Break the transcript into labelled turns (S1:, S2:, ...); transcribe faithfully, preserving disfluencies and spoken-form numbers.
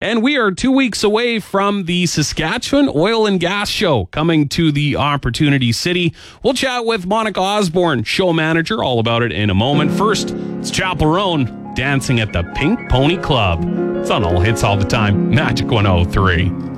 S1: And we are two weeks away from the Saskatchewan Oil and Gas Show coming to the Opportunity City. We'll chat with Monica Osborne, show manager, all about it in a moment. First, it's Chapel Roan dancing at the Pink Pony Club. It's on All Hits All the Time. Magic one oh three.